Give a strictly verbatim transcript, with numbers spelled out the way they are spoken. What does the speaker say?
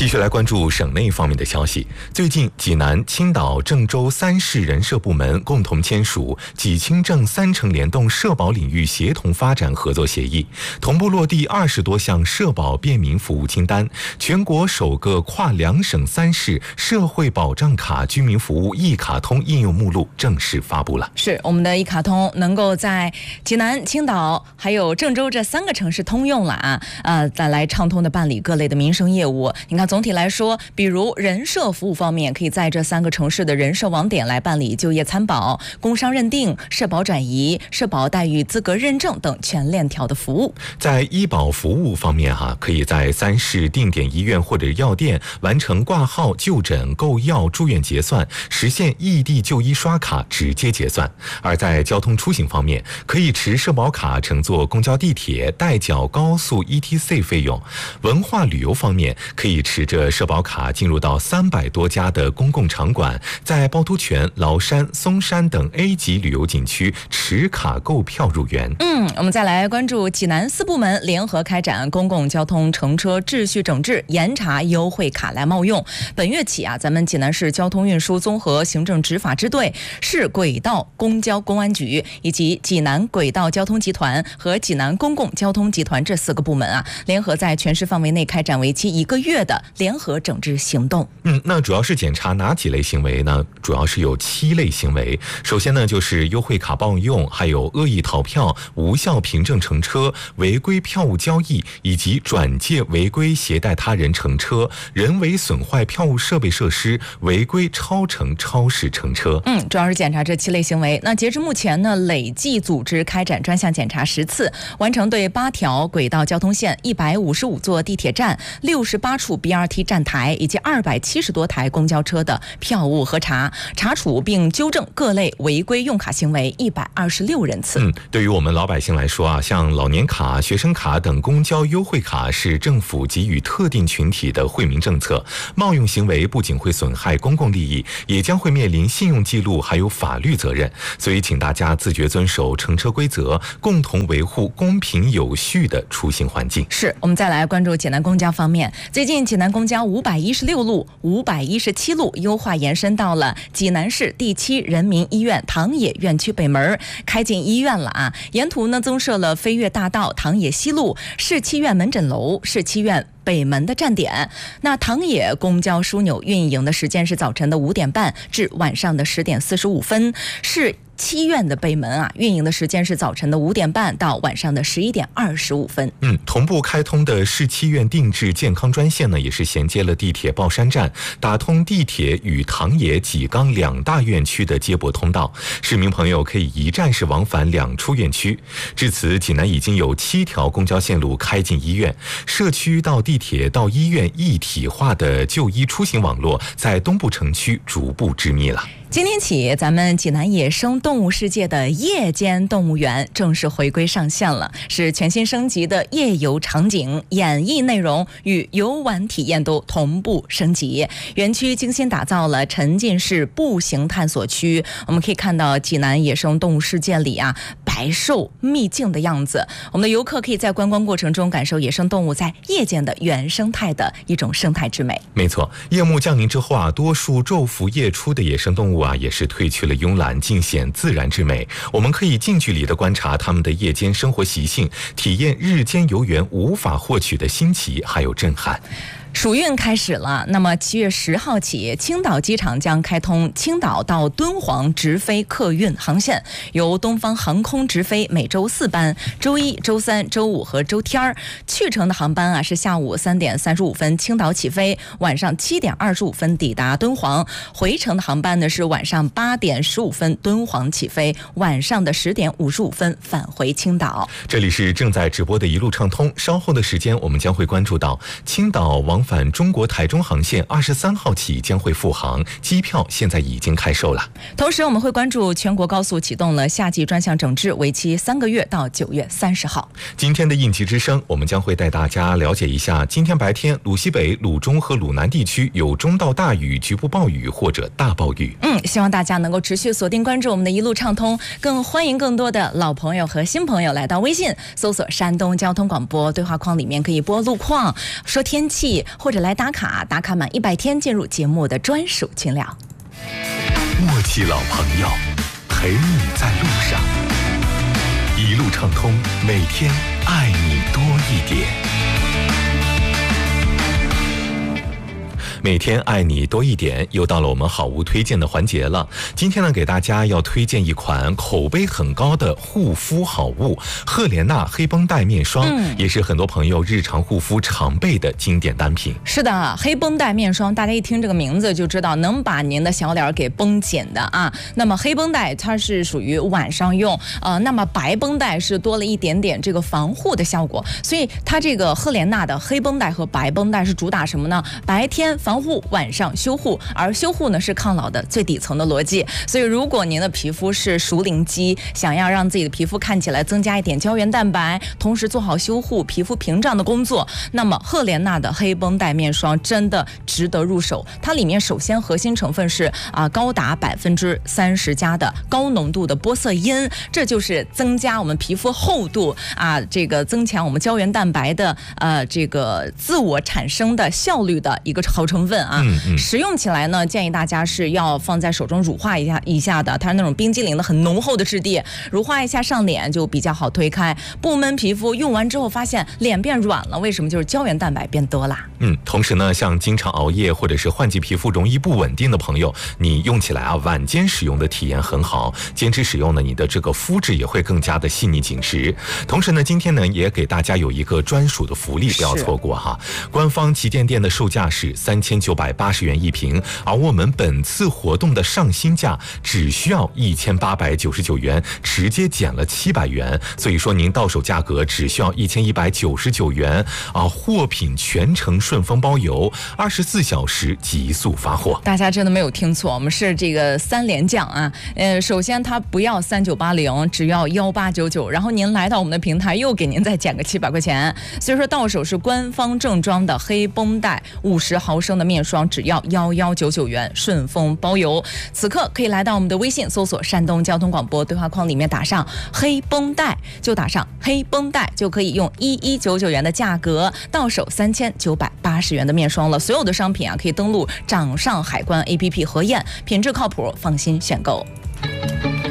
继续来关注省内方面的消息。最近，济南、青岛、郑州三市人社部门共同签署济青郑三城联动社保领域协同发展合作协议，同步落地二十多项社保便民服务清单。全国首个跨两省三市社会保障卡居民服务一卡通应用目录正式发布了。 是，我们的一卡通能够在济南、青岛还有郑州这三个城市通用了啊，呃，再来畅通的办理各类的民生业务。你看，总体来说，比如人社服务方面，可以在这三个城市的人社网点来办理就业参保、工伤认定、社保转移、社保待遇资格认证等全链条的服务。 在医保服务方面哈、啊，可以在三市定点医院或者药店完成挂号、就诊、购药、住院结算，实现异地就医刷卡直接结算。而在交通出行方面，可以持社保卡乘坐公交、地铁，代缴高速 E T C 费用。文化旅游方面，可以持着社保卡进入到三百多家的公共场馆，在趵突泉、崂山、嵩山等 A 级旅游景区持卡购票入园。 嗯，我们再来关注济南四部门联合开展公共交通乘车秩序整治严查优惠卡来冒用。本月起啊，咱们济南市交通运输综合行政执法支队、市轨道公交公安局以及济南轨道交通集团和济南公共交通集团这四个部门啊，联合在全市范围内开展为期一个月的联合整治行动。 嗯，那主要是检查哪几类行为呢？主要是有七类行为。首先呢，就是优惠卡冒用，还有恶意逃票、无效凭证乘车、违规票务交易，以及转借违规携带他人乘车、人为损坏票务设备设施、违规超乘超时乘车。 嗯，主要是检查这七类行为。那截至目前呢，累计组织开展专项检查十次，完成对八条轨道交通线、一百五十五座地铁站、六十八处 B R T 站台以及二百七十多台公交车的票务核查，查处并纠正各类违规用卡行为一百二十六人次。 嗯，对于我们老百姓来说啊，像老年卡、学生卡等公交优惠卡是政府给予特定群体的惠民政策，冒用行为不仅会损害公共利益，也将会面临信用记录还有法律责任。所以请大家自觉遵守乘车规则，共同维护公平有序的出行环境。 是，我们再来关注济南公交方面。最近济南公交五百一十六路、五百一十七路优化延伸到了济南市第七人民医院唐冶院区北门，开进医院了啊！沿途呢增设了飞跃大道、唐冶西路、市七院门诊楼、市七院北门的站点。那唐冶公交枢纽运营的时间是早晨的五点半至晚上的十点四十五分，是七院的北门啊，运营的时间是早晨的五点半到晚上的十一点二十五分。 嗯，同步开通的市七院定制健康专线呢，也是衔接了地铁宝山站，打通地铁与唐冶、济冈两大院区的接驳通道，市民朋友可以一站式往返两处院区。至此，济南已经有七条公交线路开进医院，社区到地铁到医院一体化的就医出行网络在东部城区逐步织密了。 今天起，咱们济南野生动物世界的夜间动物园正式回归上线了，是全新升级的夜游场景、演绎内容与游玩体验都同步升级。园区精心打造了沉浸式步行探索区，我们可以看到济南野生动物世界里啊百兽秘境的样子。我们的游客可以在观光过程中感受野生动物在夜间的原生态的一种生态之美。 没错，夜幕降临之后啊，多数昼伏夜出的野生动物啊，也是褪去了慵懒，尽显自然之美。我们可以近距离的观察它们的夜间生活习性，体验日间游园无法获取的新奇还有震撼。 暑运开始了，那么七月十号起，青岛机场将开通青岛到敦煌直飞客运航线，由东方航空直飞，每周四班，周一、周三、周五和周天儿。去程的航班啊是下午三点三十五分青岛起飞，晚上七点二十五分抵达敦煌；回程的航班呢是晚上八点十五分敦煌起飞，晚上的十点五十五分返回青岛。 这里是正在直播的一路畅通，稍后的时间我们将会关注到青岛往返中国台中航线二十三号起将会复航，机票现在已经开售了。 同时我们会关注全国高速启动了夏季专项整治，为期三个月到九月三十号。 今天的应急之声，我们将会带大家了解一下，今天白天鲁西北、鲁中和鲁南地区有中到大雨、局部暴雨或者大暴雨。 嗯，希望大家能够持续锁定关注我们的一路畅通，更欢迎更多的老朋友和新朋友来到微信搜索山东交通广播，对话框里面可以播路况、说天气， 或者来打卡，打卡满一百天进入节目的专属群聊。 默契老朋友，陪你在路上，一路畅通，每天爱你多一点。每天爱你多一点，又到了我们好物推荐的环节了。今天呢，给大家要推荐一款口碑很高的护肤好物——赫莲娜黑绷带面霜，嗯、也是很多朋友日常护肤常备的经典单品。 是的，黑绷带面霜，大家一听这个名字就知道能把您的小脸给绷紧的啊。那么黑绷带它是属于晚上用，呃，那么白绷带是多了一点点这个防护的效果，所以它这个赫莲娜的黑绷带和白绷带是主打什么呢？白天防护，晚上修护，而修护呢是抗老的最底层的逻辑。所以如果您的皮肤是熟龄肌，想要让自己的皮肤看起来增加一点胶原蛋白，同时做好修护皮肤屏障的工作，那么赫莲娜的黑绷带面霜真的值得入手。它里面首先核心成分是啊高达百分之三十加的高浓度的玻色因，这就是增加我们皮肤厚度啊，这个增强我们胶原蛋白的呃这个自我产生的效率的一个好成分啊。嗯嗯、使用起来呢，建议大家是要放在手中乳化一下一下的，它是那种冰激凌的很浓厚的质地，乳化一下上脸就比较好推开，不闷皮肤。用完之后发现脸变软了，为什么？就是胶原蛋白变多啦。 嗯，同时呢，像经常熬夜或者是换季皮肤容易不稳定的朋友，你用起来啊，晚间使用的体验很好，坚持使用呢，你的这个肤质也会更加的细腻紧实。同时呢，今天呢也给大家有一个专属的福利，不要错过哈。官方旗舰店的售价是三千九百八十元一瓶，而我们本次活动的上新价只需要一千八百九十九元，直接减了七百元，所以说您到手价格只需要一千一百九十九元啊！货品全程顺丰包邮，二十四小时急速发货。 大家真的没有听错，我们是这个三连降啊！呃，首先它不要三九八零，只要幺八九九，然后您来到我们的平台又给您再减个七百块钱，所以说到手是官方正装的黑绷带五十毫升的面霜，只要幺幺九九元，顺丰包邮。此刻可以来到我们的微信搜索山东交通广播，对话框里面打上黑绷带，就打上黑绷带，就可以用一一九九元的价格到手三千九百八十元的面霜了。所有的商品啊，可以登录掌上海关 A P P 核验，品质靠谱，放心选购。